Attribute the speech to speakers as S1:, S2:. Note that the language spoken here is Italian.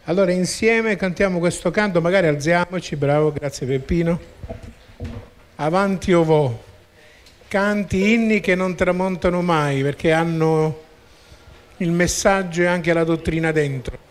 S1: Allora insieme cantiamo questo canto, magari alziamoci, bravo, grazie Peppino. Avanti o vo, canti, inni che non tramontano mai perché hanno il messaggio e anche la dottrina dentro.